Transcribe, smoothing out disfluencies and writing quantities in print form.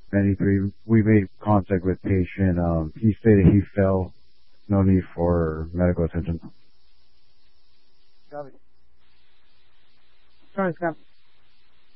93. We made contact with patient. He stated he fell. No need for medical attention. Copy. Sorry, Scott.